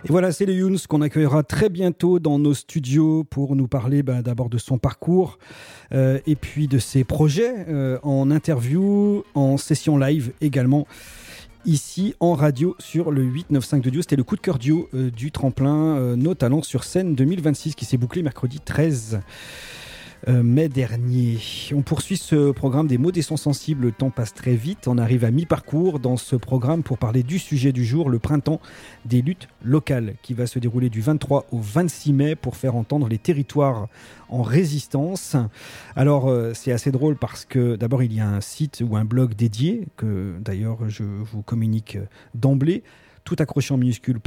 Et voilà, c'est le Younes qu'on accueillera très bientôt dans nos studios pour nous parler d'abord de son parcours et puis de ses projets en interview, en session live également. Ici en radio sur le 895 de Dieu. C'était le coup de cœur duo du tremplin Nos Talents sur scène 2026 qui s'est bouclé mercredi 13 mai dernier. On poursuit ce programme des mots des sons sensibles. Le temps passe très vite. On arrive à mi-parcours dans ce programme pour parler du sujet du jour, le printemps des luttes locales, qui va se dérouler du 23 au 26 mai pour faire entendre les territoires en résistance. Alors c'est assez drôle parce que d'abord il y a un site ou un blog dédié que d'ailleurs je vous communique d'emblée, tout accroché en minuscule,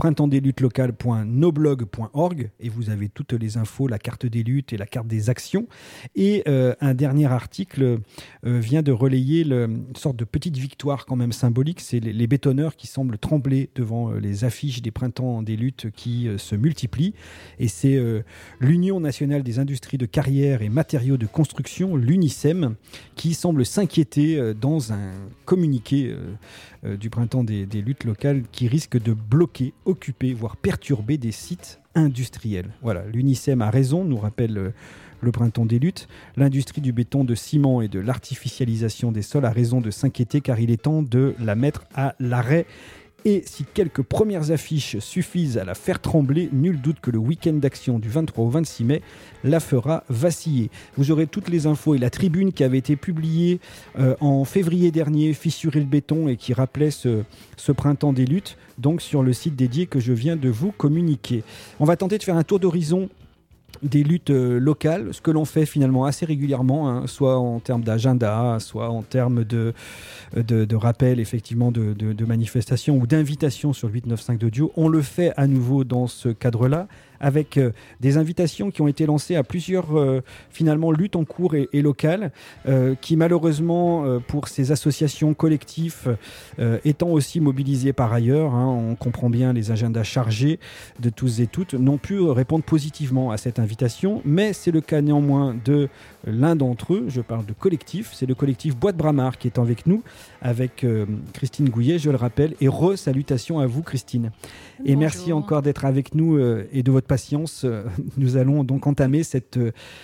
printemps-des-luttes-locales.noblog.org, et vous avez toutes les infos, la carte des luttes et la carte des actions. Et un dernier article vient de relayer une sorte de petite victoire quand même symbolique. C'est les bétonneurs qui semblent trembler devant les affiches des printemps des luttes qui se multiplient. Et c'est l'Union nationale des industries de carrière et matériaux de construction, l'UNICEM, qui semble s'inquiéter dans un communiqué du printemps des luttes locales qui risque de bloquer, occuper, voire perturber des sites industriels. Voilà, l'UNICEM a raison, nous rappelle le printemps des luttes. L'industrie du béton, de ciment et de l'artificialisation des sols a raison de s'inquiéter car il est temps de la mettre à l'arrêt. Et si quelques premières affiches suffisent à la faire trembler, nul doute que le week-end d'action du 23 au 26 mai la fera vaciller. Vous aurez toutes les infos et la tribune qui avait été publiée en février dernier, Fissurer le béton, et qui rappelait ce printemps des luttes, donc sur le site dédié que je viens de vous communiquer. On va tenter de faire un tour d'horizon des luttes locales, ce que l'on fait finalement assez régulièrement, soit en termes d'agenda, soit en termes de rappel effectivement de manifestations ou d'invitations sur le 895 de Dio. On le fait à nouveau dans ce cadre-là, avec des invitations qui ont été lancées à plusieurs finalement luttes en cours et locales, qui malheureusement pour ces associations collectifs étant aussi mobilisées par ailleurs, on comprend bien les agendas chargés de tous et toutes, n'ont pu répondre positivement à cette invitation, mais c'est le cas néanmoins de l'un d'entre eux. Je parle de collectif, c'est le collectif Bois de Bramar qui est avec nous, avec Christine Gouillet, je le rappelle, et salutations à vous Christine. Et bonjour. Merci encore d'être avec nous et de votre patience. Nous allons donc entamer cette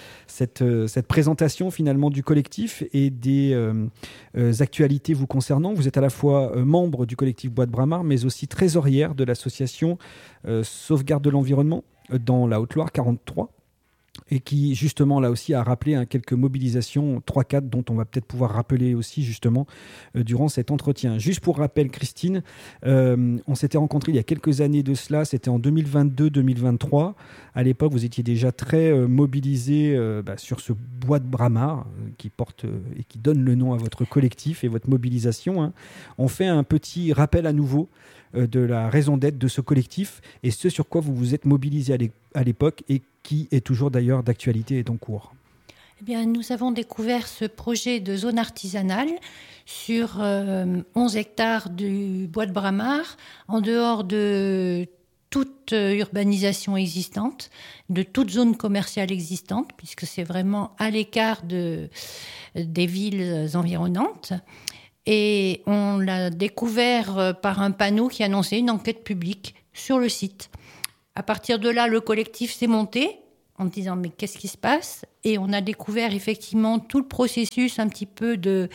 présentation finalement du collectif et des actualités vous concernant. Vous êtes à la fois membre du collectif Bois de Bramar, mais aussi trésorière de l'association Sauvegarde de l'environnement dans la Haute-Loire 43. Et qui justement là aussi a rappelé quelques mobilisations 3-4 dont on va peut-être pouvoir rappeler aussi justement durant cet entretien. Juste pour rappel Christine, on s'était rencontrés il y a quelques années de cela, c'était en 2022-2023. À l'époque vous étiez déjà très mobilisés sur ce Bois de Bramar qui porte et qui donne le nom à votre collectif et votre mobilisation. On fait un petit rappel à nouveau de la raison d'être de ce collectif et ce sur quoi vous vous êtes mobilisés à l'époque et qui est toujours d'ailleurs d'actualité et en cours. Eh bien, nous avons découvert ce projet de zone artisanale sur 11 hectares du Bois de Bramar, en dehors de toute urbanisation existante, de toute zone commerciale existante, puisque c'est vraiment à l'écart des villes environnantes. Et on l'a découvert par un panneau qui annonçait une enquête publique sur le site. À partir de là, le collectif s'est monté en disant mais qu'est-ce qui se passe ? Et on a découvert effectivement tout le processus un petit peu de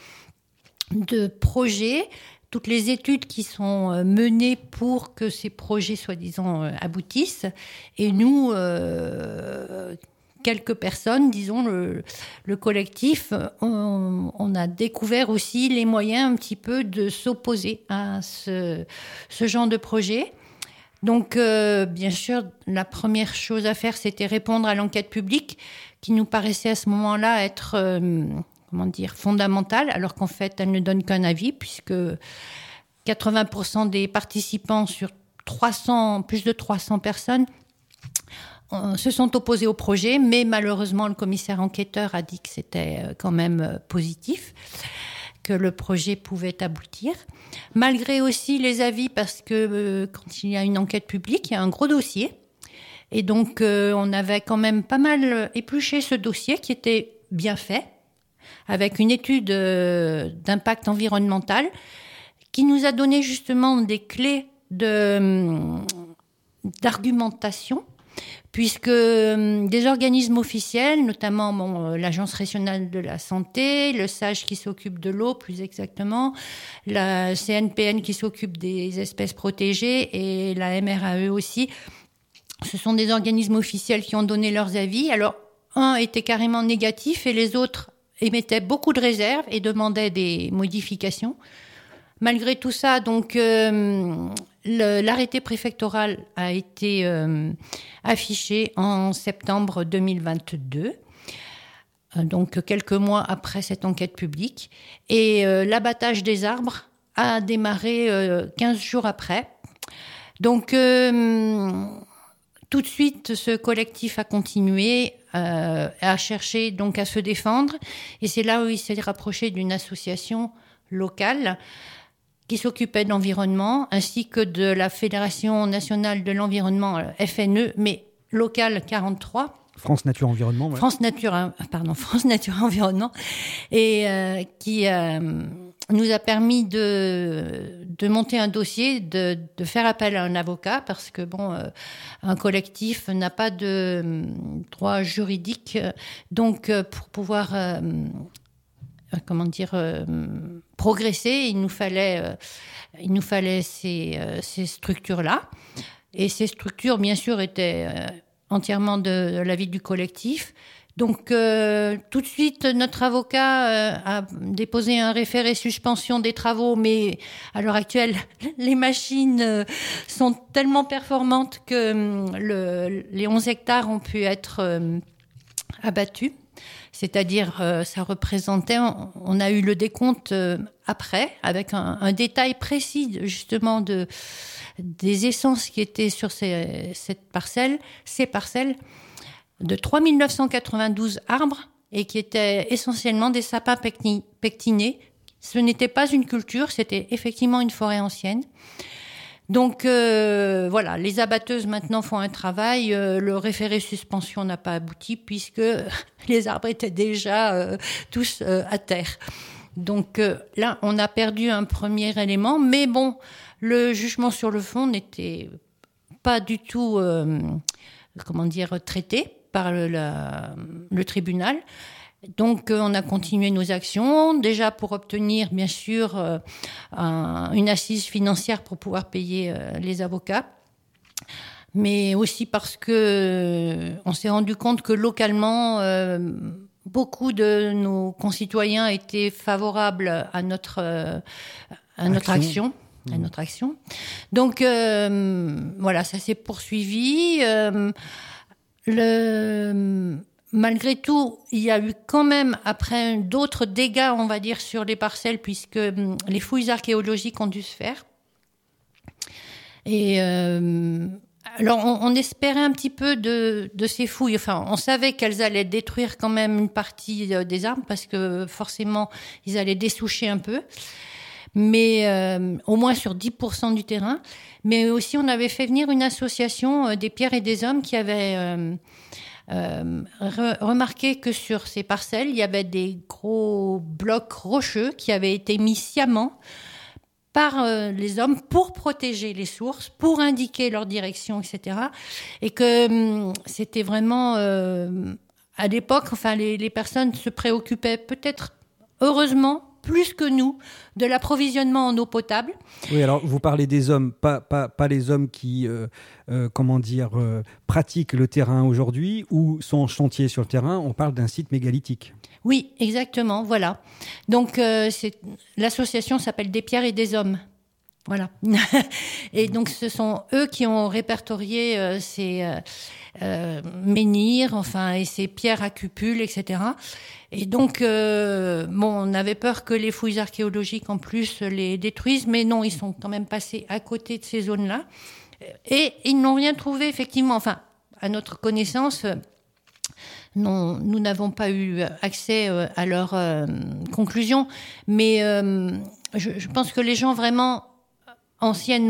projet, toutes les études qui sont menées pour que ces projets soi-disant aboutissent. Et nous, quelques personnes, disons le collectif, on a découvert aussi les moyens un petit peu de s'opposer à ce genre de projet. Donc, bien sûr, la première chose à faire, c'était répondre à l'enquête publique qui nous paraissait à ce moment-là être, fondamentale, alors qu'en fait, elle ne donne qu'un avis, puisque 80% des participants sur plus de 300 personnes se sont opposés au projet, mais malheureusement, le commissaire enquêteur a dit que c'était quand même positif, que le projet pouvait aboutir. Malgré aussi les avis, parce que quand il y a une enquête publique, il y a un gros dossier. Et donc, on avait quand même pas mal épluché ce dossier qui était bien fait, avec une étude d'impact environnemental qui nous a donné justement des clés d'argumentation, puisque des organismes officiels, notamment l'Agence régionale de la santé, le SAGE qui s'occupe de l'eau plus exactement, la CNPN qui s'occupe des espèces protégées et la MRAE aussi, ce sont des organismes officiels qui ont donné leurs avis. Alors, un était carrément négatif et les autres émettaient beaucoup de réserves et demandaient des modifications. Malgré tout ça, donc, l'arrêté préfectoral a été affiché en septembre 2022, donc quelques mois après cette enquête publique. Et l'abattage des arbres a démarré 15 jours après. Donc, tout de suite, ce collectif a continué à chercher, donc à se défendre. Et c'est là où il s'est rapproché d'une association locale qui s'occupait de l'environnement, ainsi que de la Fédération nationale de l'environnement, FNE, mais locale 43. France Nature Environnement. Ouais. France Nature Environnement, et qui nous a permis de monter un dossier, de faire appel à un avocat, parce que un collectif n'a pas de droit juridique, donc pour pouvoir progresser, il nous fallait ces structures-là. Et ces structures, bien sûr, étaient entièrement de l'avis du collectif. Donc, tout de suite, notre avocat a déposé un référé suspension des travaux, mais à l'heure actuelle, les machines sont tellement performantes que les 11 hectares ont pu être abattus. C'est-à-dire, ça représentait, on a eu le décompte après, avec un détail précis, justement, des essences qui étaient sur ces parcelles, de 3992 arbres, et qui étaient essentiellement des sapins pectinés. Ce n'était pas une culture, c'était effectivement une forêt ancienne. Donc voilà, les abatteuses maintenant font un travail. Le référé suspension n'a pas abouti puisque les arbres étaient déjà tous à terre. Donc là, on a perdu un premier élément, mais bon, le jugement sur le fond n'était pas du tout, traité par le tribunal. Donc, on a continué nos actions, déjà pour obtenir, bien sûr, une assise financière pour pouvoir payer les avocats, mais aussi parce que on s'est rendu compte que localement, beaucoup de nos concitoyens étaient favorables à notre action. À notre action. Donc, voilà, ça s'est poursuivi. Malgré tout, il y a eu quand même, après, d'autres dégâts, on va dire, sur les parcelles, puisque les fouilles archéologiques ont dû se faire. Et alors, on espérait un petit peu de ces fouilles. Enfin, on savait qu'elles allaient détruire quand même une partie des arbres, parce que forcément, ils allaient dessoucher un peu. Mais au moins sur 10% du terrain. Mais aussi, on avait fait venir une association des pierres et des hommes qui avait remarqué que sur ces parcelles, il y avait des gros blocs rocheux qui avaient été mis sciemment par les hommes pour protéger les sources, pour indiquer leur direction, etc. Et que c'était vraiment... à l'époque, enfin, les personnes se préoccupaient peut-être, heureusement, plus que nous, de l'approvisionnement en eau potable. Oui, alors vous parlez des hommes, pas les hommes qui, pratiquent le terrain aujourd'hui ou sont en chantier sur le terrain. On parle d'un site mégalithique. Oui, exactement, voilà. Donc, l'association s'appelle Des Pierres et des Hommes. Voilà. Et donc, ce sont eux qui ont répertorié ces menhirs, et ces pierres à cupules, etc. Et donc, on avait peur que les fouilles archéologiques, en plus, les détruisent, mais non, ils sont quand même passés à côté de ces zones-là. Et ils n'ont rien trouvé, effectivement, à notre connaissance. Non, nous n'avons pas eu accès à leurs conclusions, mais je pense que les gens vraiment anciennement,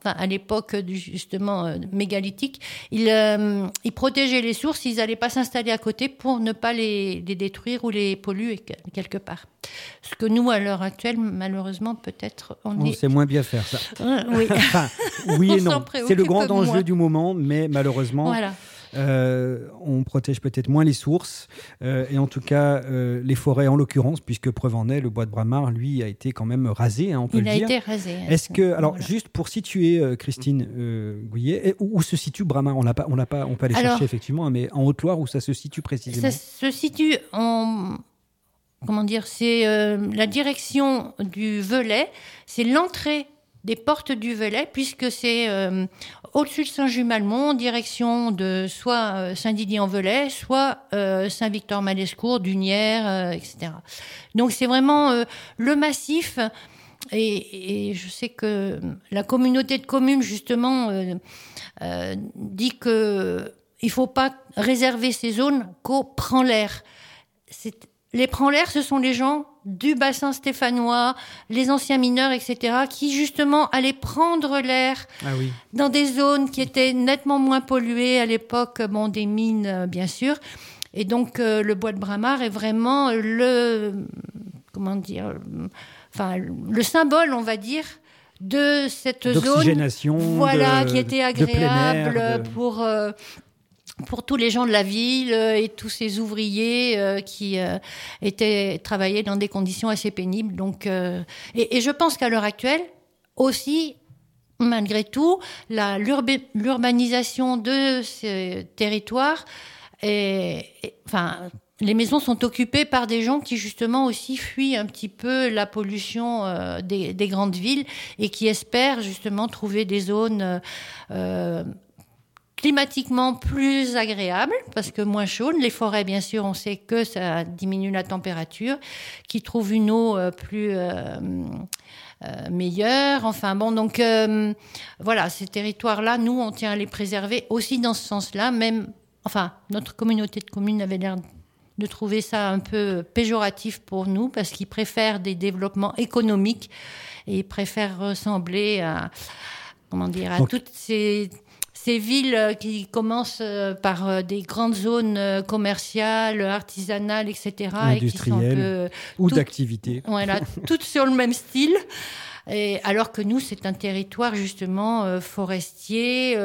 à l'époque justement mégalithique, ils protégeaient les sources, ils n'allaient pas s'installer à côté pour ne pas les détruire ou les polluer quelque part. Ce que nous, à l'heure actuelle, malheureusement, peut-être, on sait moins bien faire ça. Oui, enfin, oui et non. C'est le grand enjeu du moment, mais malheureusement... Voilà. On protège peut-être moins les sources et en tout cas les forêts en l'occurrence, puisque preuve en est, le bois de Bramar, lui, a été quand même rasé, on peut le dire. Il a été rasé. Est-ce que, alors juste pour situer Christine Gouillet, où se situe Bramar? On peut aller chercher effectivement, mais en Haute-Loire, où ça se situe précisément? Ça se situe en... Comment dire? C'est la direction du Velay, c'est l'entrée des portes du Velay, puisque c'est au-dessus de Saint-Just-Malmont, direction de soit Saint-Didier-en-Velay, soit Saint-Victor-Malescourt, Dunières, etc. Donc c'est vraiment le massif, et je sais que la communauté de communes, justement, dit qu'il ne faut pas réserver ces zones qu'aux prend-l'air. Les prend-l'air, ce sont les gens du bassin stéphanois, les anciens mineurs, etc., qui justement allaient prendre l'air dans des zones qui étaient nettement moins polluées à l'époque, des mines, bien sûr. Et donc, le bois de Bramar est vraiment le symbole, on va dire, de cette d'oxygénation, zone, qui était agréable pour tous les gens de la ville et tous ces ouvriers qui travaillaient dans des conditions assez pénibles. Donc, et je pense qu'à l'heure actuelle, aussi, malgré tout, l'urbanisation de ces territoires, les maisons sont occupées par des gens qui, justement, aussi fuient un petit peu la pollution des grandes villes et qui espèrent, justement, trouver des zones climatiquement plus agréable, parce que moins chaude. Les forêts, bien sûr, on sait que ça diminue la température, qui trouvent une eau plus meilleure. Donc voilà, ces territoires-là, nous, on tient à les préserver aussi dans ce sens-là. Notre communauté de communes avait l'air de trouver ça un peu péjoratif pour nous, parce qu'ils préfèrent des développements économiques et ils préfèrent ressembler à toutes ces villes qui commencent par des grandes zones commerciales, artisanales, etc. Industrielles, ou d'activités. Voilà, toutes sur le même style. Et alors que nous, c'est un territoire justement forestier,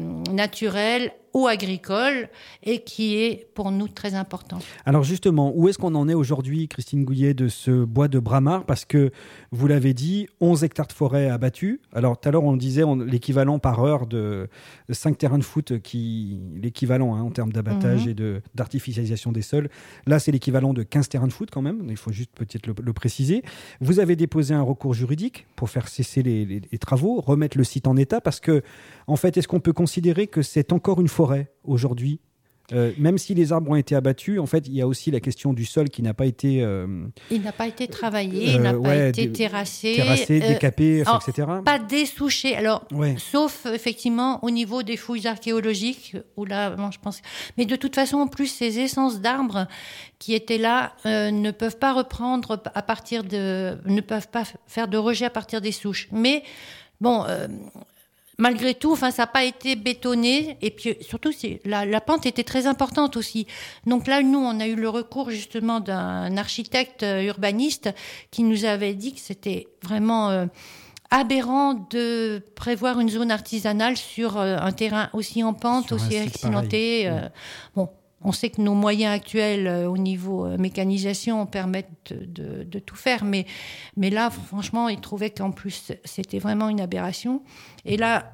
naturel ou agricole, et qui est pour nous très important. Alors justement, où est-ce qu'on en est aujourd'hui, Christine Gouillet, de ce bois de Bramar? Parce que, vous l'avez dit, 11 hectares de forêt abattus. Alors tout à l'heure, on disait l'équivalent par heure de 5 terrains de foot, l'équivalent en termes d'abattage et d'artificialisation des sols. Là, c'est l'équivalent de 15 terrains de foot quand même, il faut juste peut-être le préciser. Vous avez déposé un recours juridique pour faire cesser les travaux, remettre le site en état, parce que, en fait, est-ce qu'on peut considérer que c'est encore une forêt aujourd'hui? Même si les arbres ont été abattus, en fait, il y a aussi la question du sol qui n'a pas été... il n'a pas été travaillé, il n'a pas été terrassé, décapé, etc. Pas dessouché. Alors, sauf effectivement au niveau des fouilles archéologiques, où là, je pense... Mais de toute façon, en plus, ces essences d'arbres qui étaient là ne peuvent pas reprendre ne peuvent pas faire de rejet à partir des souches. Mais bon... malgré tout, ça n'a pas été bétonné. Et puis, surtout, la pente était très importante aussi. Donc là, nous, on a eu le recours, justement, d'un architecte urbaniste qui nous avait dit que c'était vraiment aberrant de prévoir une zone artisanale sur un terrain aussi en pente, aussi accidenté. On sait que nos moyens actuels au niveau mécanisation permettent de tout faire, mais là, franchement, ils trouvaient qu'en plus, c'était vraiment une aberration. Et là,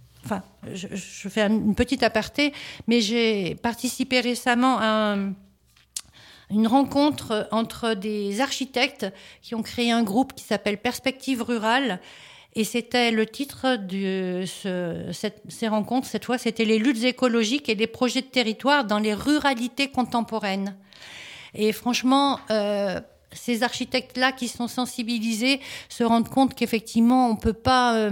je fais une petite aparté, mais j'ai participé récemment à une rencontre entre des architectes qui ont créé un groupe qui s'appelle Perspectives Rurales. Et c'était le titre de ces rencontres, cette fois, c'était les luttes écologiques et les projets de territoire dans les ruralités contemporaines. Et franchement, ces architectes-là qui sont sensibilisés se rendent compte qu'effectivement, on ne peut pas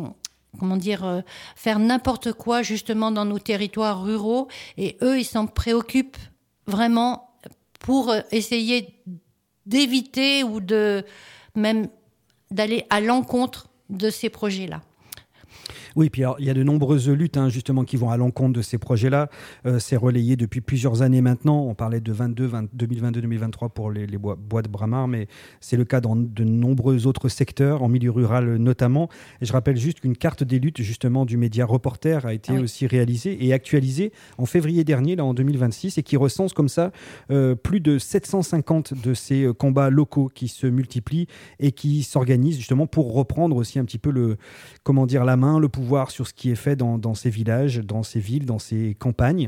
faire n'importe quoi justement dans nos territoires ruraux. Et eux, ils s'en préoccupent vraiment pour essayer d'éviter ou même d'aller à l'encontre de ces projets-là. Oui, puis alors, il y a de nombreuses luttes justement qui vont à l'encontre de ces projets-là. C'est relayé depuis plusieurs années maintenant. On parlait de 2022-2023 pour les bois de Bramar, mais c'est le cas dans de nombreux autres secteurs, en milieu rural notamment. Et je rappelle juste qu'une carte des luttes justement du média Reporter a été aussi réalisée et actualisée en février dernier, là en 2026, et qui recense comme ça plus de 750 de ces combats locaux qui se multiplient et qui s'organisent justement pour reprendre aussi un petit peu la main, le pouvoir sur ce qui est fait dans ces villages, dans ces villes, dans ces campagnes.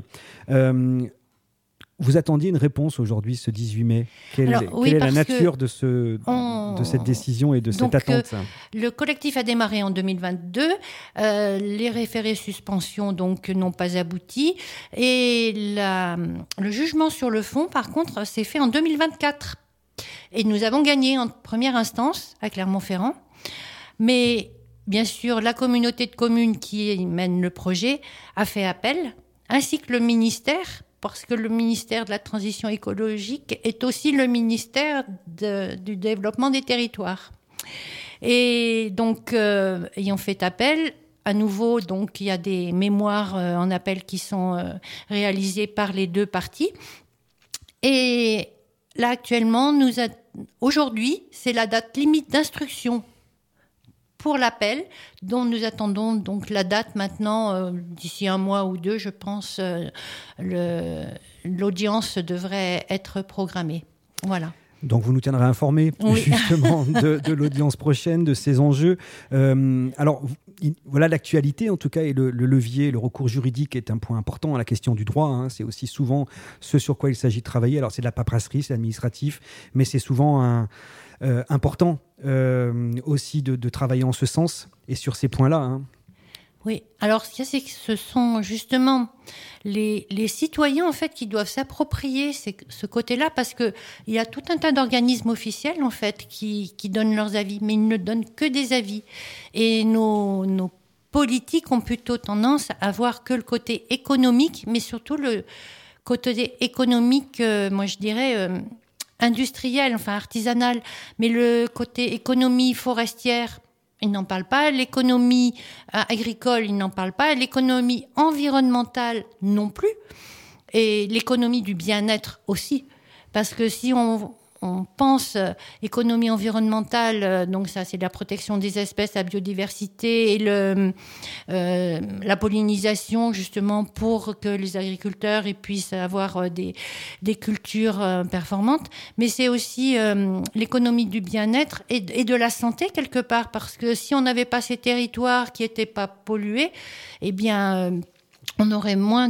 Vous attendiez une réponse aujourd'hui, ce 18 mai. Quelle est la nature de cette décision et de cette attente? Le collectif a démarré en 2022. Les référés suspension n'ont pas abouti. Et le jugement sur le fond, par contre, s'est fait en 2024. Et nous avons gagné en première instance à Clermont-Ferrand. Mais bien sûr, la communauté de communes qui mène le projet a fait appel, ainsi que le ministère, parce que le ministère de la Transition écologique est aussi le ministère du développement des territoires. Et donc, ayant fait appel, à nouveau, donc, il y a des mémoires en appel qui sont réalisées par les deux parties. Et là, actuellement, aujourd'hui, c'est la date limite d'instruction pour l'appel, dont nous attendons donc la date maintenant, d'ici un mois ou deux, je pense, l'audience devrait être programmée. Voilà. Donc vous nous tiendrez informés justement de l'audience prochaine, de ces enjeux. Alors voilà, l'actualité en tout cas, et le levier, le recours juridique est un point important à la question du droit. C'est aussi souvent ce sur quoi il s'agit de travailler. Alors c'est de la paperasserie, c'est administratif, mais c'est souvent important aussi de travailler en ce sens et sur ces points-là. Oui, alors ce qu'il y a, c'est que ce sont justement les citoyens en fait qui doivent s'approprier ce côté-là, parce qu'il y a tout un tas d'organismes officiels en fait qui donnent leurs avis, mais ils ne donnent que des avis. Et nos politiques ont plutôt tendance à voir que le côté économique, mais surtout le côté économique, moi je dirais industriel, enfin artisanal, mais le côté économie forestière, ils n'en parlent pas. L'économie agricole, ils n'en parlent pas. L'économie environnementale non plus. Et l'économie du bien-être aussi. Parce que si on pense économie environnementale, donc ça c'est la protection des espèces, la biodiversité et la pollinisation justement pour que les agriculteurs puissent avoir des cultures performantes, mais c'est aussi l'économie du bien-être et de la santé quelque part, parce que si on n'avait pas ces territoires qui n'étaient pas pollués, eh bien on aurait moins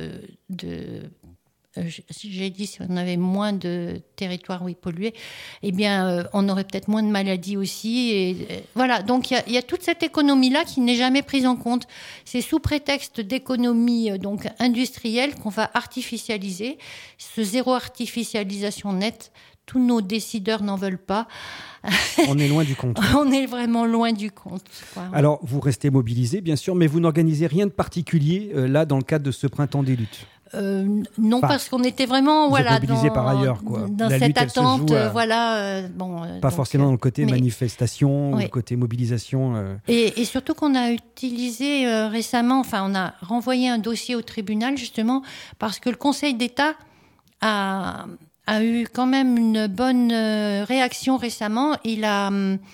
si on avait moins de territoires pollués, eh bien, on aurait peut-être moins de maladies aussi. Et voilà, donc il y a toute cette économie-là qui n'est jamais prise en compte. C'est sous prétexte d'économie donc industrielle qu'on va artificialiser. Ce zéro artificialisation nette, tous nos décideurs n'en veulent pas. On est loin du compte. On est vraiment loin du compte. Alors, vous restez mobilisés, bien sûr, mais vous n'organisez rien de particulier là dans le cadre de ce printemps des luttes. Non, parce qu'on était vraiment par ailleurs, dans la cette lutte, attente. Pas forcément dans le côté manifestation ou le côté mobilisation. Et surtout qu'on a utilisé récemment, on a renvoyé un dossier au tribunal justement parce que le Conseil d'État a eu quand même une bonne réaction récemment. Il a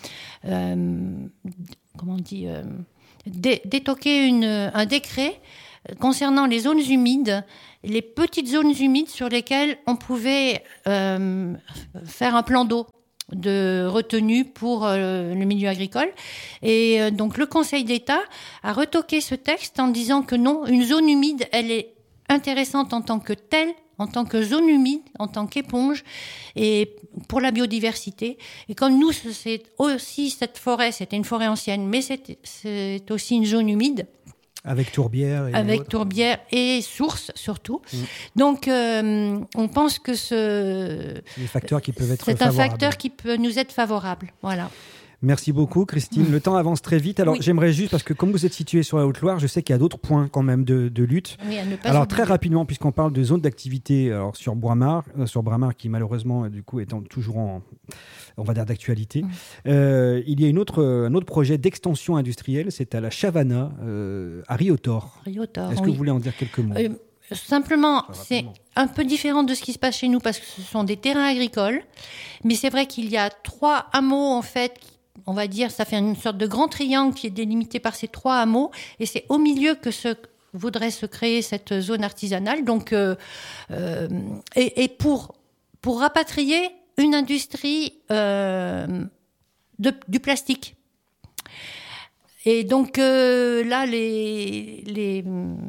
détoqué un décret concernant les zones humides, les petites zones humides sur lesquelles on pouvait faire un plan d'eau de retenue pour le milieu agricole. Et donc le Conseil d'État a retoqué ce texte en disant que non, une zone humide, elle est intéressante en tant que telle, en tant que zone humide, en tant qu'éponge, et pour la biodiversité. Et comme nous, c'est aussi cette forêt, c'était une forêt ancienne, mais c'est aussi une zone humide, avec tourbière et source surtout. Donc on pense que des facteurs qui peuvent être c'est favorables. Un facteur qui peut nous être favorable. Voilà. Merci beaucoup, Christine. Le temps avance très vite. Alors, j'aimerais juste, parce que comme vous êtes située sur la Haute-Loire, je sais qu'il y a d'autres points quand même de lutte. Oui, à ne pas alors, oublier. très rapidement, puisqu'on parle de zone d'activité alors, sur Bramar, qui malheureusement, du coup, est toujours on va dire, d'actualité. Il y a un autre projet d'extension industrielle, c'est à la Chavana, à Riotor. Est-ce que vous voulez en dire quelques mots? Simplement, c'est un peu différent de ce qui se passe chez nous parce que ce sont des terrains agricoles. Mais c'est vrai qu'il y a 3 hameaux, en fait, on va dire, ça fait une sorte de grand triangle qui est délimité par ces 3 hameaux. Et c'est au milieu que voudrait se créer cette zone artisanale. Donc, et pour rapatrier une industrie du plastique. Et donc, là, les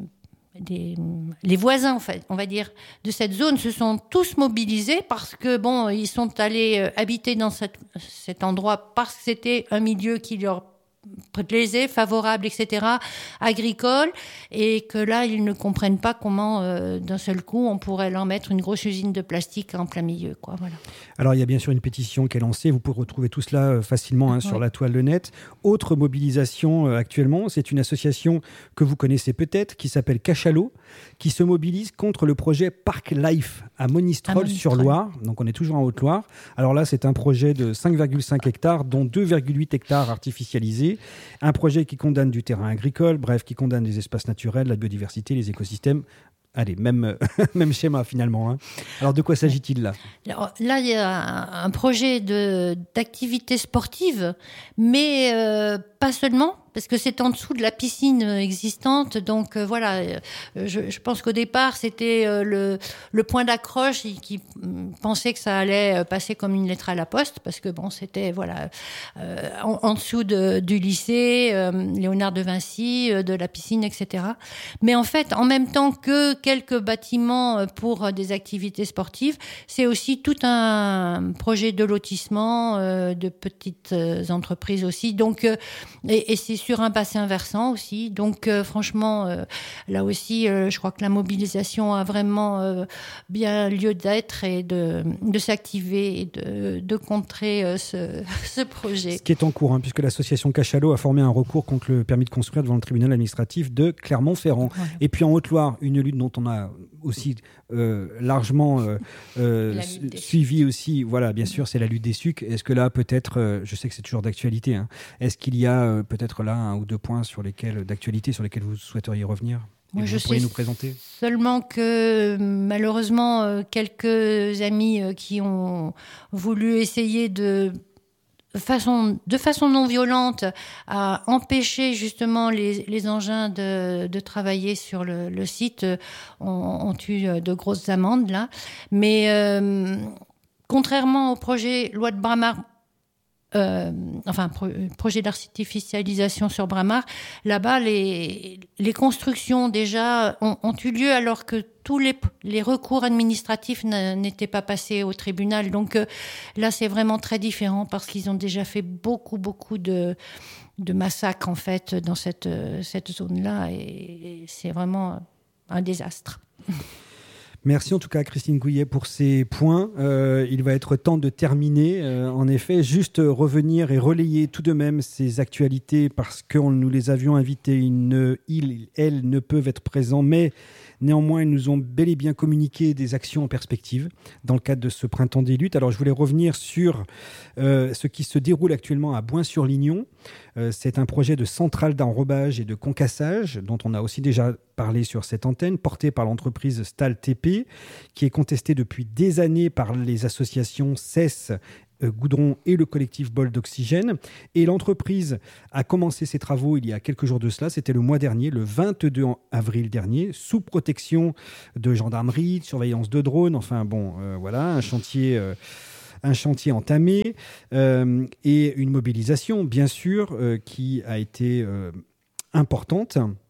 voisins, en fait, on va dire, de cette zone se sont tous mobilisés parce que, bon, ils sont allés habiter dans cet endroit parce que c'était un milieu qui leur plaisait, favorable, etc., agricole, et que là, ils ne comprennent pas comment, d'un seul coup, on pourrait leur mettre une grosse usine de plastique en plein milieu, quoi, voilà. Alors, il y a bien sûr une pétition qui est lancée. Vous pouvez retrouver tout cela facilement sur la toile de net. Autre mobilisation actuellement, c'est une association que vous connaissez peut-être, qui s'appelle Cachalot, qui se mobilise contre le projet Park Life à Monistrol-sur-Loire. Donc, on est toujours en Haute-Loire. Alors là, c'est un projet de 5,5 hectares, dont 2,8 hectares artificialisés. Un projet qui condamne du terrain agricole, bref, qui condamne les espaces naturels, la biodiversité, les écosystèmes. Allez, même schéma finalement. Hein. Alors, de quoi s'agit-il là ? Alors, là, il y a un projet d'activité sportive, mais pas seulement, parce que c'est en dessous de la piscine existante. Donc voilà, je pense qu'au départ, c'était le point d'accroche qui pensait que ça allait passer comme une lettre à la poste, parce que bon, c'était voilà en dessous du lycée Léonard de Vinci, de la piscine, etc. Mais en fait, en même temps que quelques bâtiments pour des activités sportives, c'est aussi tout un projet de lotissement de petites entreprises aussi. Donc et c'est sur un bassin versant aussi. Donc franchement, là aussi, je crois que la mobilisation a vraiment bien lieu d'être et de s'activer et de contrer ce projet. Ce qui est en cours, puisque l'association Cachalot a formé un recours contre le permis de construire devant le tribunal administratif de Clermont-Ferrand. Ouais. Et puis en Haute-Loire, une lutte dont on a aussi largement suivi aussi, voilà, bien sûr, c'est la lutte des sucs. Est-ce que là, peut-être, je sais que c'est toujours d'actualité, est-ce qu'il y a peut-être là 1 ou 2 points d'actualité sur lesquels vous souhaiteriez revenir ? Moi, vous pourriez nous présenter ? Seulement que malheureusement, quelques amis qui ont voulu essayer de façon non violente à empêcher justement les engins de travailler sur le site ont eu de grosses amendes là. Mais contrairement au projet loi de Bramar, projet d'artificialisation sur Bramar, là-bas, les constructions déjà ont eu lieu alors que tous les recours administratifs n'étaient pas passés au tribunal. Donc là, c'est vraiment très différent parce qu'ils ont déjà fait beaucoup de massacres, en fait, dans cette zone-là. Et c'est vraiment un désastre. Merci en tout cas à Christine Gouillet pour ces points. Il va être temps de terminer. En effet, juste revenir et relayer tout de même ces actualités parce que nous les avions invités. Elles ne peuvent être présents, mais néanmoins, ils nous ont bel et bien communiqué des actions en perspective dans le cadre de ce printemps des luttes. Alors, je voulais revenir sur ce qui se déroule actuellement à Boin-sur-Lignon. C'est un projet de centrale d'enrobage et de concassage dont on a aussi déjà parlé sur cette antenne, porté par l'entreprise Stal TP, qui est contestée depuis des années par les associations CES, Goudron et le collectif Bol d'Oxygène. Et l'entreprise a commencé ses travaux il y a quelques jours de cela, c'était le mois dernier, le 22 avril dernier, sous protection de gendarmerie, de surveillance de drones, enfin bon, voilà, un chantier entamé et une mobilisation, bien sûr, qui a été importante.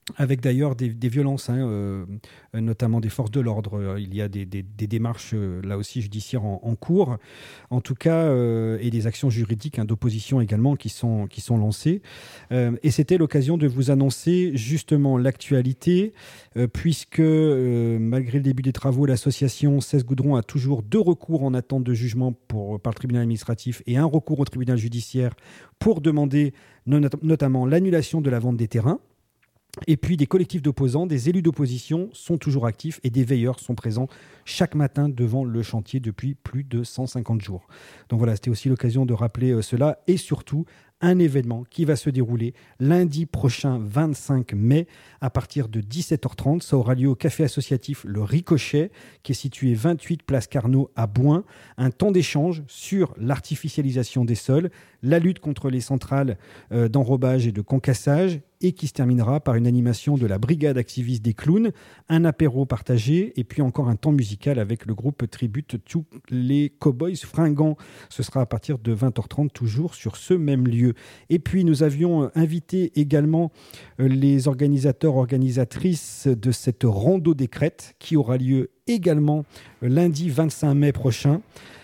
avec d'ailleurs des violences, notamment des forces de l'ordre. Il y a des démarches, là aussi, judiciaires en cours, en tout cas, et des actions juridiques d'opposition également qui sont lancées. Et c'était l'occasion de vous annoncer justement l'actualité, puisque malgré le début des travaux, l'association 16 Goudron a toujours 2 recours en attente de jugement par le tribunal administratif et un recours au tribunal judiciaire pour demander notamment l'annulation de la vente des terrains. Et puis des collectifs d'opposants, des élus d'opposition sont toujours actifs et des veilleurs sont présents chaque matin devant le chantier depuis plus de 150 jours. Donc voilà, c'était aussi l'occasion de rappeler cela et surtout un événement qui va se dérouler lundi prochain 25 mai à partir de 17h30. Ça aura lieu au café associatif Le Ricochet qui est situé 28 place Carnot à Bouin. Un temps d'échange sur l'artificialisation des sols, la lutte contre les centrales d'enrobage et de concassage et qui se terminera par une animation de la brigade activiste des clowns, un apéro partagé et puis encore un temps musical avec le groupe Tribute to les Cowboys Fringants. Ce sera à partir de 20h30 toujours sur ce même lieu. Et puis nous avions invité également les organisatrices de cette rando des crêtes qui aura lieu également lundi 25 mai prochain.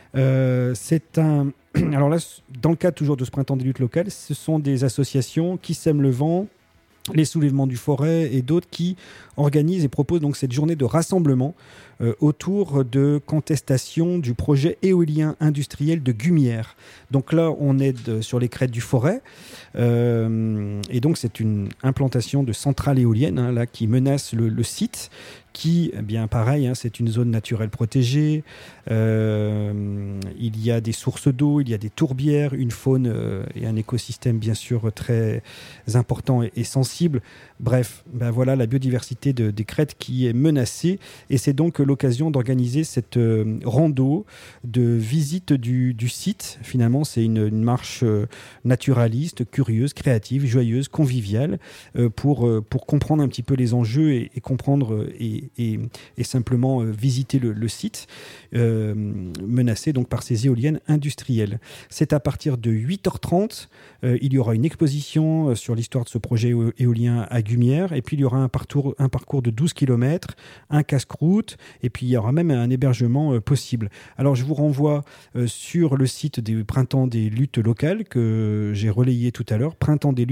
Alors là, dans le cadre toujours de ce printemps des luttes locales, ce sont des associations qui sèment le vent, les soulèvements du Forêt et d'autres qui organisent et proposent donc cette journée de rassemblement autour de contestation du projet éolien industriel de Gumière. Donc là, on est sur les crêtes du Forêt et donc c'est une implantation de centrale éolienne là, qui menace le site qui, bien pareil, c'est une zone naturelle protégée. Il y a des sources d'eau, il y a des tourbières, une faune et un écosystème bien sûr très important et sensible. Bref, voilà la biodiversité des crêtes qui est menacée et c'est donc l'occasion d'organiser cette rando de visite du site. Finalement, c'est une marche naturaliste, curieuse, créative, joyeuse, conviviale pour comprendre un petit peu les enjeux et comprendre et simplement visiter le site menacé donc par ces éoliennes industrielles. C'est à partir de 8h30. Il y aura une exposition sur l'histoire de ce projet éolien à Gumière et puis il y aura un parcours de 12 km, un casse-croûte et puis il y aura même un hébergement possible. Alors je vous renvoie sur le site des Printemps des luttes locales que j'ai relayé tout à l'heure,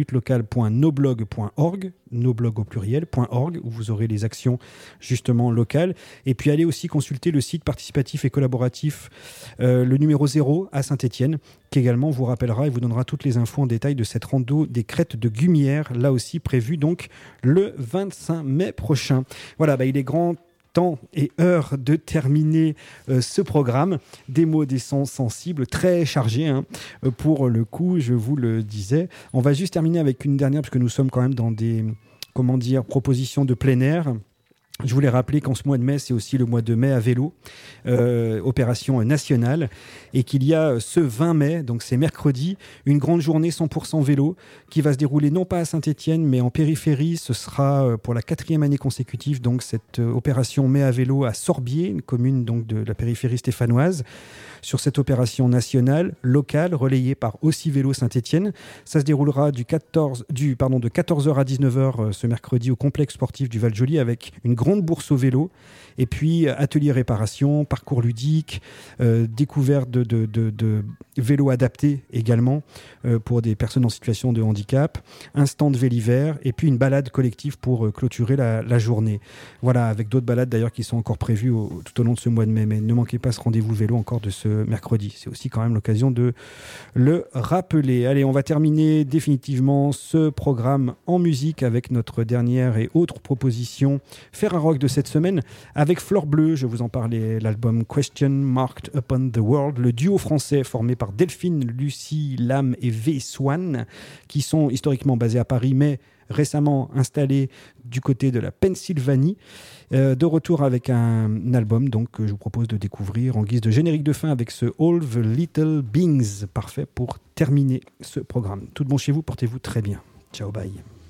printemps-des-luttes-locales.noblog.org, noblog au pluriel.org, où vous aurez les actions justement locales. Et puis allez aussi consulter le site participatif et collaboratif, le numéro 0 à Saint-Étienne, qui également vous rappellera et vous donnera toutes les infos en détail de cette rando des crêtes de Gumière, là aussi prévue donc le 25 mai prochain. Voilà, il est grand temps et heure de terminer ce programme. Des mots, des sons sensibles, très chargés pour le coup, je vous le disais. On va juste terminer avec une dernière, parce que nous sommes quand même dans des propositions de plein air. Je voulais rappeler qu'en ce mois de mai, c'est aussi le mois de mai à vélo, opération nationale, et qu'il y a ce 20 mai, donc c'est mercredi, une grande journée 100% vélo qui va se dérouler non pas à Saint-Étienne, mais en périphérie. Ce sera pour la 4e année consécutive, donc cette opération mai à vélo à Sorbier, une commune donc de la périphérie stéphanoise. Sur cette opération nationale, locale, relayée par Aussi Vélo Saint-Étienne. Ça se déroulera de 14h à 19h ce mercredi au complexe sportif du Val-Joli avec une grande bourse au vélo et puis atelier réparation, parcours ludique, découverte de vélos adaptés également pour des personnes en situation de handicap, un stand Véliver et puis une balade collective pour clôturer la journée. Voilà, avec d'autres balades d'ailleurs qui sont encore prévues tout au long de ce mois de mai. Mais ne manquez pas ce rendez-vous vélo encore de ce mercredi. C'est aussi quand même l'occasion de le rappeler. Allez, on va terminer définitivement ce programme en musique avec notre dernière et autre proposition Ferrarock de cette semaine avec Fleur Bleue. Je vous en parlais, l'album Question Marked Upon the World, le duo français formé par Delphine, Lucie, Lam et V. Swan, qui sont historiquement basés à Paris, mais récemment installés du côté de la Pennsylvanie, de retour avec un album donc, que je vous propose de découvrir en guise de générique de fin avec ce All the Little Beings, parfait pour terminer ce programme. Tout de bon chez vous, portez-vous très bien. Ciao, bye.